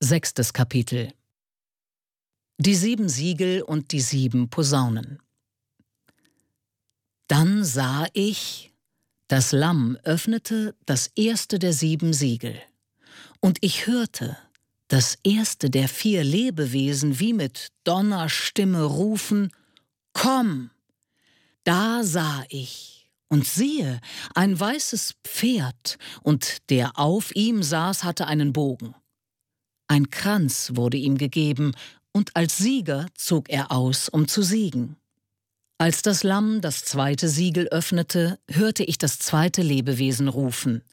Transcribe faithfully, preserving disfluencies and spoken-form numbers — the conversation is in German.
Sechstes Kapitel. Die sieben Siegel und die sieben Posaunen. Dann sah ich, das Lamm öffnete das erste der sieben Siegel, und ich hörte das erste der vier Lebewesen wie mit Donnerstimme rufen: Komm! Da sah ich, und siehe, ein weißes Pferd, und der auf ihm saß, hatte einen Bogen. Ein Kranz wurde ihm gegeben, und als Sieger zog er aus, um zu siegen. Als das Lamm das zweite Siegel öffnete, hörte ich das zweite Lebewesen rufen: